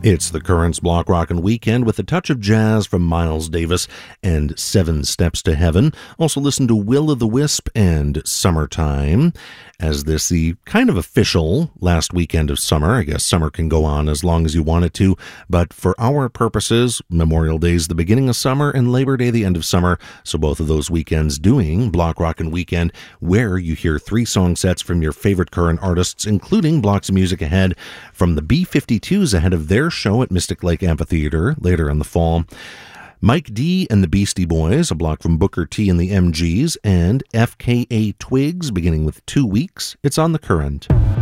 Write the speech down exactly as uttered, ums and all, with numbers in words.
It's the Currents Block Rockin' Weekend with a touch of jazz from Miles Davis and Seven Steps to Heaven. Also listen to Will o' the Wisp and Summertime, as this the kind of official last weekend of summer. I guess summer can go on as long as you want it to, but for our purposes, Memorial Day is the beginning of summer and Labor Day the end of summer, so both of those weekends doing Block Rockin' Weekend, where you hear three song sets from your favorite current artists, including blocks of music ahead from the B fifty-twos ahead of their show at Mystic Lake Amphitheater later in the fall. Mike D and the Beastie Boys, a block from Booker T and the M Gs, and F K A Twigs, beginning with Two Weeks. It's on The Current.